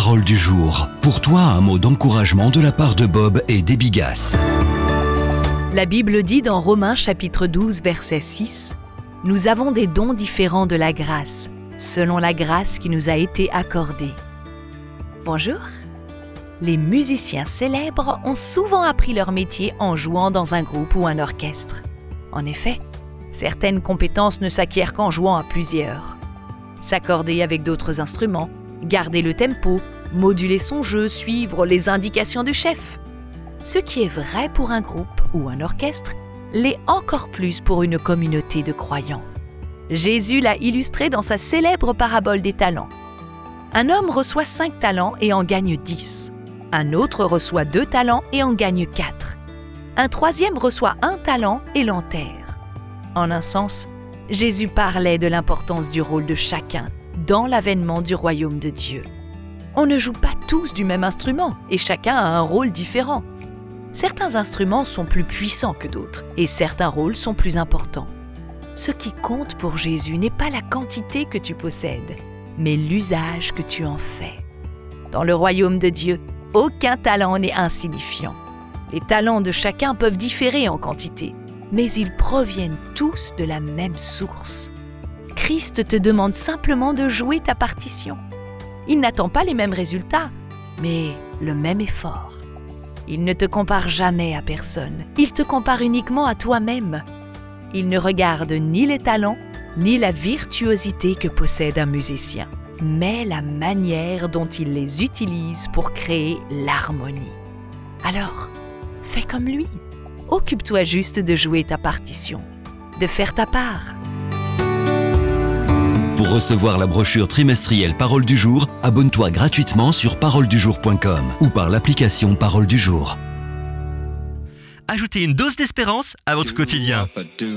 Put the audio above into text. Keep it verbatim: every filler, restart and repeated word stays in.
parole du jour. Pour toi, un mot d'encouragement de la part de Bob et d'Ebi Gass. La Bible dit dans Romains chapitre douze, verset six, « Nous avons des dons différents de la grâce, selon la grâce qui nous a été accordée. » Bonjour. Les musiciens célèbres ont souvent appris leur métier en jouant dans un groupe ou un orchestre. En effet, certaines compétences ne s'acquièrent qu'en jouant à plusieurs. S'accorder avec d'autres instruments, garder le tempo, moduler son jeu, suivre les indications du chef. Ce qui est vrai pour un groupe ou un orchestre l'est encore plus pour une communauté de croyants. Jésus l'a illustré dans sa célèbre parabole des talents. Un homme reçoit cinq talents et en gagne dix. Un autre reçoit deux talents et en gagne quatre. Un troisième reçoit un talent et l'enterre. En un sens, Jésus parlait de l'importance du rôle de chacun dans l'avènement du royaume de Dieu. On ne joue pas tous du même instrument et chacun a un rôle différent. Certains instruments sont plus puissants que d'autres et certains rôles sont plus importants. Ce qui compte pour Jésus n'est pas la quantité que tu possèdes, mais l'usage que tu en fais. Dans le royaume de Dieu, aucun talent n'est insignifiant. Les talents de chacun peuvent différer en quantité, mais ils proviennent tous de la même source. Christ te demande simplement de jouer ta partition. Il n'attend pas les mêmes résultats, mais le même effort. Il ne te compare jamais à personne, il te compare uniquement à toi-même. Il ne regarde ni les talents, ni la virtuosité que possède un musicien, mais la manière dont il les utilise pour créer l'harmonie. Alors, fais comme lui. Occupe-toi juste de jouer ta partition, de faire ta part. Pour recevoir la brochure trimestrielle Parole du jour, abonne-toi gratuitement sur parole du jour point com ou par l'application Parole du jour. Ajoutez une dose d'espérance à votre quotidien.